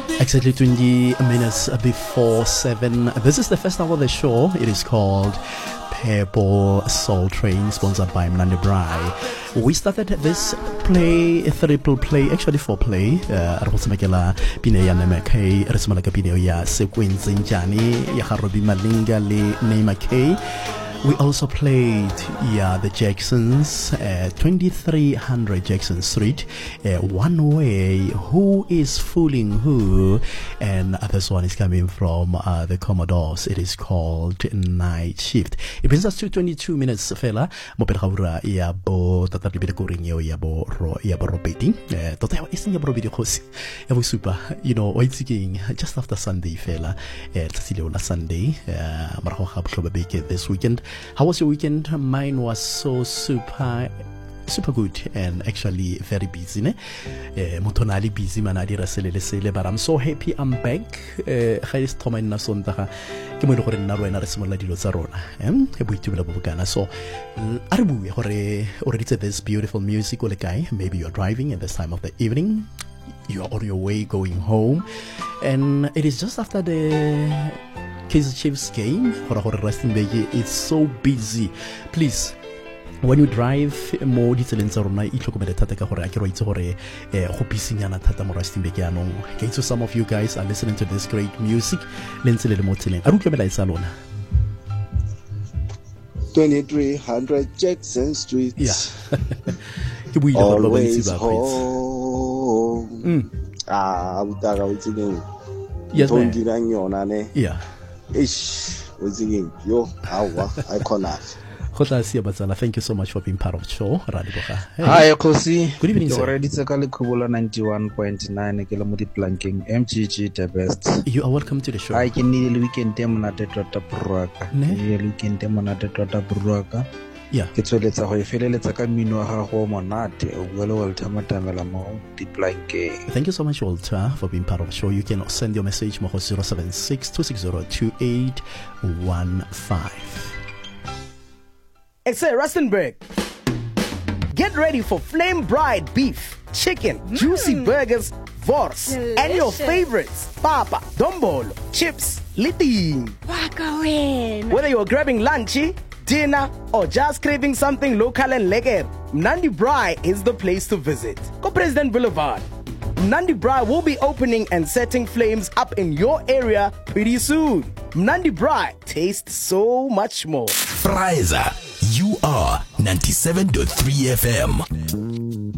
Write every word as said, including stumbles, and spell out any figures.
Exactly twenty minutes before seven. This is the first hour of the show. It is called Purple Soul Train, sponsored by Mnandi Braai. We started this play, a triple play, actually four play. Re go tsemakela pina ya Nemakay, re tsemakela pina ya Sekwenzi Njani, ya Harobi Malinga le Nemakay. We also played, yeah, the Jacksons, uh, twenty-three hundred Jackson Street, uh, One Way, Who is Fooling Who, and uh, this one is coming from uh, the Commodores. It is called Night Shift. It brings us to twenty-two minutes, fella. Mopel haura ya bo tata libere kuring yo ya bo ro ya bo robeti. Tota ya ising ya bo robeti kosi. Ya bo super. You know, waiting just after Sunday, fella. Tasile la Sunday. Maraho hab shoba beke this weekend. How was your weekend? Mine was so super super good and actually very busy, ne? Eh, motonali busy manadi raselele sele, but I'm so happy I'm back. Eh, khayis thoma nna sontaga ke mo ile gore nna rona re simolla dilo tsa rona. Em e boitumela bobukana. So a re bue gore o reditse this beautiful music o le kae. Maybe you're driving at this time of the evening. You are on your way going home, and it is just after the Kaizer Chiefs game. It's so busy. Please, when you drive, more ditseleng tsa rona itlhokomele thata ka gore a ke ro itse gore go bisinyana thata mo Rustenburg yanong. Okay, so some of you guys are listening to this great music. Le ntse le le mo tseleng. A re utlwe melaetsa lona. twenty-three hundred Jackson Street. Yeah. Ke buile gore ba bantsi ba home. Mm. Ah, utaka utseng. Yes, man. Yona ne. Yeah. Ish, utseng yo, awa, I cannot. Thank you so much for being part of the show. Hey. Hi, Kosi. Good evening, sir. Already Tsakali Kubula ninety-one point nine Kilometer Planking M G G the best. You are welcome to the show. I can need a weekend demonate tota Buraka. Ne weekend demonate tota Buraka. Yeah. Ke tsweletsa go ifeleletsa ka mmino wa gago monate o bua le Walter Matamela mo di Planking. Thank you so much, Walter, for being part of the show. You can send your message mo zero seven six two six zero two eight one five. It's a Rustenburg. Get ready for Flame Bride beef, chicken, mm. juicy burgers, Vors, delicious. And your favorites, Papa, Dombolo, chips, Liting. Wakawen. Whether you're grabbing lunchy, dinner, or just craving something local and lekker, Mnandi Braai is the place to visit. Go President Boulevard. Mnandi Braai will be opening and setting flames up in your area pretty soon. Mnandi Braai tastes so much more. Fraizer, you are ninety-seven point three F M.